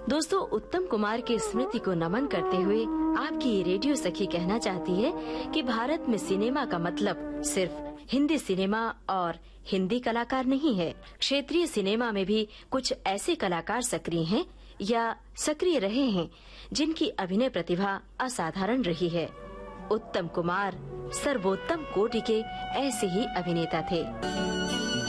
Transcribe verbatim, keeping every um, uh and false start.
दोस्तों, उत्तम कुमार की स्मृति को नमन करते हुए आपकी ये रेडियो सखी कहना चाहती है कि भारत में सिनेमा का मतलब सिर्फ हिंदी सिनेमा और हिंदी कलाकार नहीं है। क्षेत्रीय सिनेमा में भी कुछ ऐसे कलाकार सक्रिय हैं या सक्रिय रहे हैं जिनकी अभिनय प्रतिभा असाधारण रही है। उत्तम कुमार सर्वोत्तम कोटि के ऐसे ही अभिनेता थे।